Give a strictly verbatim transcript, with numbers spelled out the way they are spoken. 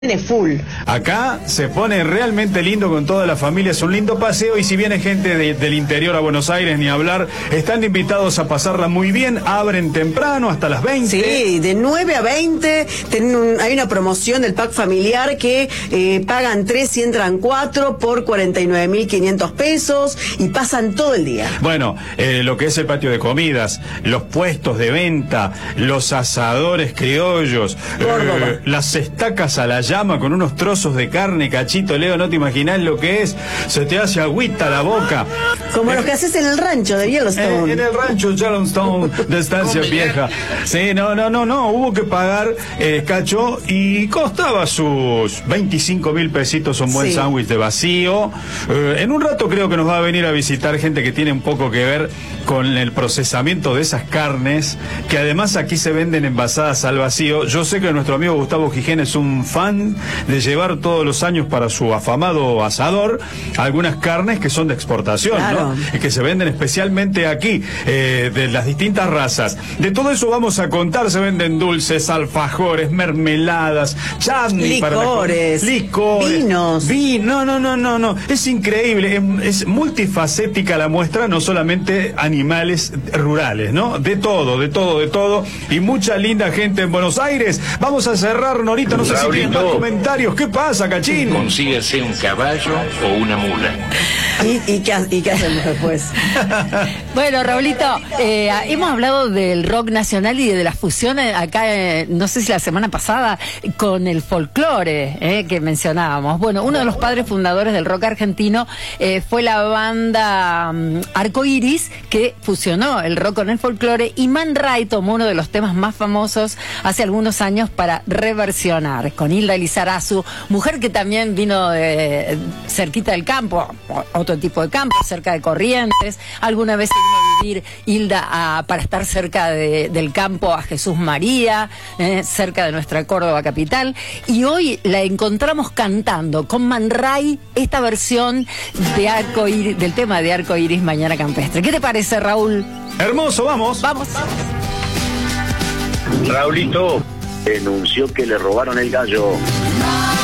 full. Acá se pone realmente lindo con toda la familia, es un lindo paseo y si viene gente de, del interior a Buenos Aires, ni hablar, están invitados a pasarla muy bien, abren temprano hasta las veinte. Sí, de nueve a veinte, ten un, hay una promoción del pack familiar que eh, pagan tres y entran cuatro por cuarenta y nueve mil quinientos pesos y pasan todo el día. Bueno, eh, lo que es el patio de comidas, los puestos de venta, los asadores criollos, eh, las estacas a la llama con unos trozos de carne, cachito, Leo, no te imaginás lo que es, se te hace agüita la boca. Como eh, los que haces en el rancho de Yellowstone. Eh, en el rancho Yellowstone de Estancia Vieja. Sí, no, no, no, no, hubo que pagar, eh, cacho, y costaba sus veinticinco mil pesitos un buen sí. sándwich de vacío. Eh, en un rato creo que nos va a venir a visitar gente que tiene un poco que ver con el procesamiento de esas carnes, que además aquí se venden envasadas al vacío. Yo sé que nuestro amigo Gustavo Gijén es un fan de llevar todos los años para su afamado asador algunas carnes que son de exportación, claro, ¿no? Y que se venden especialmente aquí, eh, de las distintas razas. De todo eso vamos a contar. Se venden dulces, alfajores, mermeladas, chutney, licores, para licores, vinos. Vin, no, no, no, no, no. Es increíble, es, es multifacética la muestra, no solamente animales rurales, ¿no? De todo, de todo, de todo. Y mucha linda gente en Buenos Aires. Vamos a cerrar, Norita, no sé si tienen más comentarios. ¿Qué pasa, Cachín? Consíguese un caballo o una mula. ¿Y, y, qué, y qué hacemos después? Bueno, Raulito, eh, hemos hablado del rock nacional y de las fusiones acá, eh, no sé si la semana pasada, con el folclore eh, que mencionábamos. Bueno, uno de los padres fundadores del rock argentino eh, fue la banda um, Arco Iris, que fusionó el rock con el folclore, y Man Ray tomó uno de los temas más famosos hace algunos años para reversionar, con Hilda Lizarazu, mujer que también vino de cerquita del campo, otro tipo de campo, cerca de Corrientes. Alguna vez se vino a vivir Hilda a, para estar cerca de, del campo a Jesús María, eh, cerca de nuestra Córdoba capital, y hoy la encontramos cantando con Man Ray esta versión de Arco Iris, del tema de Arco Iris, Mañana Campestre. ¿Qué te parece, Raúl? Hermoso, vamos. Vamos. Raulito denunció que le robaron el gallo.